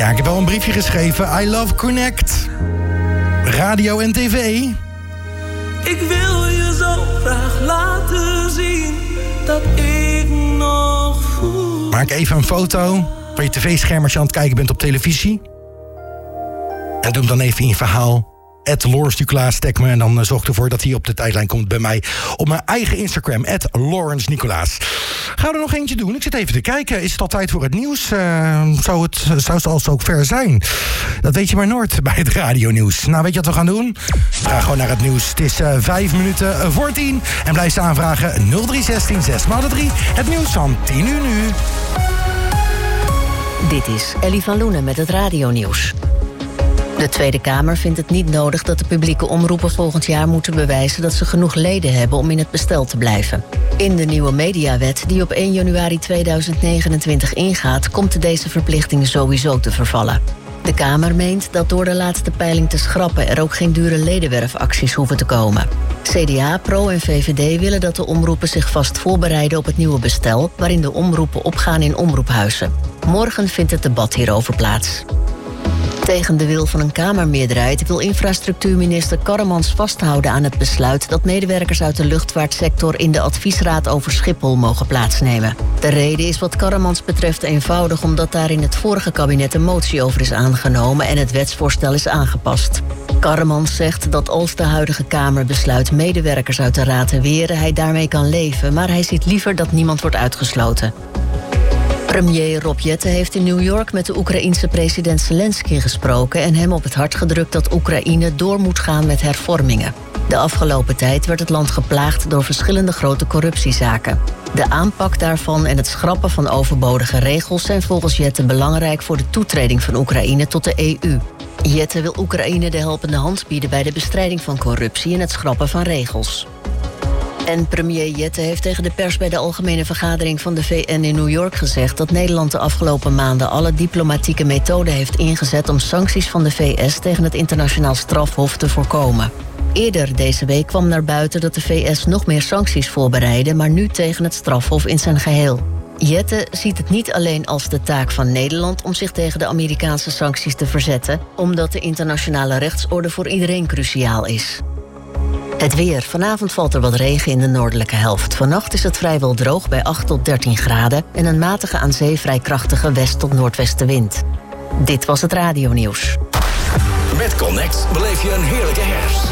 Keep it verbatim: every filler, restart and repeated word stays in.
Ja, ik heb wel een briefje geschreven. I love Connect. Radio en tv. Ik wil je zo graag laten zien dat ik nog voel. Maak even een foto van je tv-scherm als je aan het kijken bent op televisie. En doe hem dan even in je verhaal. at Lawrence Nicolaas, tag me en dan uh, zorg ervoor dat hij op de tijdlijn komt bij mij op mijn eigen Instagram, at Lawrence Nicolaas. Gaan we er nog eentje doen? Ik zit even te kijken. Is het al tijd voor het nieuws? Uh, zou, het, zou het al zo ver zijn? Dat weet je maar nooit bij het radionieuws. Nou, weet je wat we gaan doen? We gaan gewoon naar het nieuws. Het is uh, vijf minuten voor tien. En blijf ze aanvragen nul drie zestien zes maal drie. Het nieuws van tien uur nu. Dit is Ellie van Loenen met het radionieuws. De Tweede Kamer vindt het niet nodig dat de publieke omroepen volgend jaar moeten bewijzen dat ze genoeg leden hebben om in het bestel te blijven. In de nieuwe mediawet, die op één januari tweeduizend negenentwintig ingaat, komt deze verplichting sowieso te vervallen. De Kamer meent dat door de laatste peiling te schrappen er ook geen dure ledenwerfacties hoeven te komen. C D A, Pro en V V D willen dat de omroepen zich vast voorbereiden op het nieuwe bestel, waarin de omroepen opgaan in omroephuizen. Morgen vindt het debat hierover plaats. Tegen de wil van een Kamermeerderheid wil infrastructuurminister Karremans vasthouden aan het besluit dat medewerkers uit de luchtvaartsector in de adviesraad over Schiphol mogen plaatsnemen. De reden is wat Karremans betreft eenvoudig omdat daar in het vorige kabinet een motie over is aangenomen en het wetsvoorstel is aangepast. Karremans zegt dat als de huidige Kamer besluit medewerkers uit de raad te weren, hij daarmee kan leven, maar hij ziet liever dat niemand wordt uitgesloten. Premier Rob Jetten heeft in New York met de Oekraïense president Zelensky gesproken en hem op het hart gedrukt dat Oekraïne door moet gaan met hervormingen. De afgelopen tijd werd het land geplaagd door verschillende grote corruptiezaken. De aanpak daarvan en het schrappen van overbodige regels zijn volgens Jetten belangrijk voor de toetreding van Oekraïne tot de E U. Jetten wil Oekraïne de helpende hand bieden bij de bestrijding van corruptie en het schrappen van regels. En premier Jetten heeft tegen de pers bij de Algemene Vergadering van de V N in New York gezegd dat Nederland de afgelopen maanden alle diplomatieke methoden heeft ingezet om sancties van de V S tegen het internationaal strafhof te voorkomen. Eerder deze week kwam naar buiten dat de V S nog meer sancties voorbereidde, maar nu tegen het strafhof in zijn geheel. Jetten ziet het niet alleen als de taak van Nederland om zich tegen de Amerikaanse sancties te verzetten, omdat de internationale rechtsorde voor iedereen cruciaal is. Het weer. Vanavond valt er wat regen in de noordelijke helft. Vannacht is het vrijwel droog bij acht tot dertien graden... en een matige aan zee vrij krachtige west- tot noordwestenwind. Dit was het radionieuws. Met Connect beleef je een heerlijke herfst.